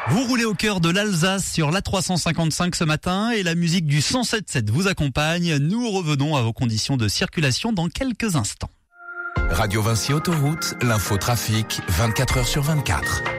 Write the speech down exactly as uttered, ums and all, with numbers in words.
Vous roulez au cœur de l'Alsace sur l'A trois cent cinquante-cinq ce matin et la musique du cent sept virgule sept vous accompagne. Nous revenons à vos conditions de circulation dans quelques instants. Radio Vinci Autoroute, l'info trafic, vingt-quatre heures sur vingt-quatre.